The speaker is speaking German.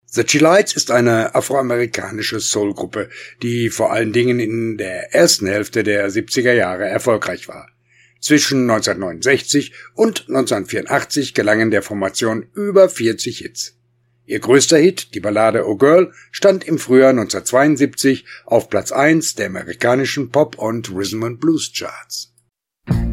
The Chi-Lites ist eine afroamerikanische Soulgruppe, die vor allen Dingen in der ersten Hälfte der 70er Jahre erfolgreich war. Zwischen 1969 und 1984 gelangen der Formation über 40 Hits. Ihr größter Hit, die Ballade Oh Girl, stand im Frühjahr 1972 auf Platz 1 der amerikanischen Pop- und Rhythm and Blues Charts.